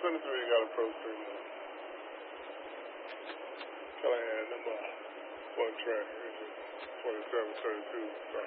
23 got approached 3 months. Callahan, number 1 track, 2732.